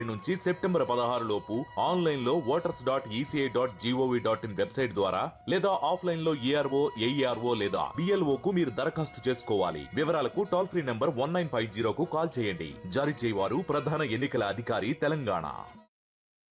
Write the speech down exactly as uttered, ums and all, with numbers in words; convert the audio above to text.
నుంచి సెప్టెంబర్ పదహారు లోపు ఆన్లైన్ లో voters dot ECI dot GOV dot in website ద్వారా లేదా ఆఫ్లైన్ లో ఈఆర్ఓ ఏఈఆర్ఓ లేదా బిఎల్ఓ కు మీరు దరఖాస్తు చేసుకోవాలి. వివరాలకు toll free number one nine five zero కు కాల్ చేయండి. జారీ చేయవారు ప్రధాన ఎన్నికల అధికారి తెలంగాణ.